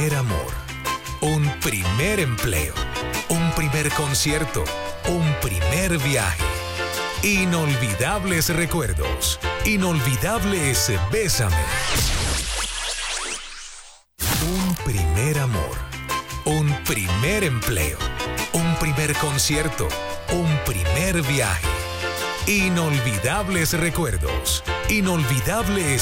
primer amor, un primer empleo, un primer concierto, un primer viaje. Inolvidables recuerdos, inolvidables Bésame. Un primer amor, un primer empleo, un primer concierto, un primer viaje. Inolvidables recuerdos, inolvidables